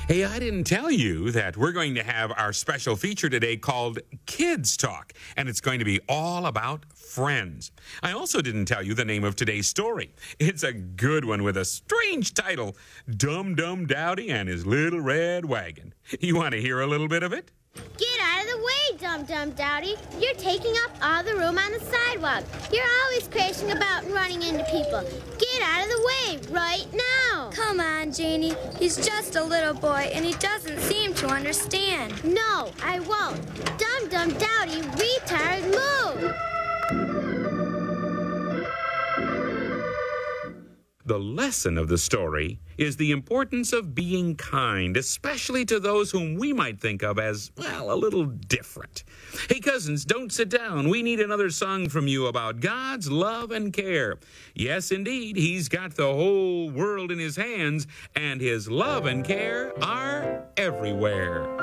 Hey, I didn't tell you that we're going to have our special feature today called Kids Talk, and it's going to be all about friends. I also didn't tell you the name of today's story. It's a good one with a strange title, Dum Dum Dowdy and His Little Red Wagon. You want to hear a little bit of it? Get out of the way, Dum Dum Dowdy. You're taking up all the room on the sidewalk. You're always crashing about and running into people. Get out of the way right now. Come on, Janie. He's just a little boy, and he doesn't seem to understand. No, I won't. Dum Dum Dowdy, retard, move. The lesson of the story is the importance of being kind, especially to those whom we might think of as, well, a little different. Hey, cousins, don't sit down. We need another song from you about God's love and care. Yes, indeed, He's got the whole world in His hands, and His love and care are everywhere.